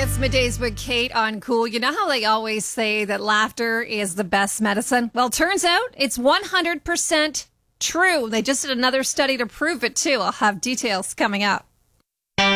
It's Middays with Kate on Cool. You know how they always say that laughter is the best medicine? Well, turns out it's 100% true. They just did another study to prove it, too. I'll have details coming up.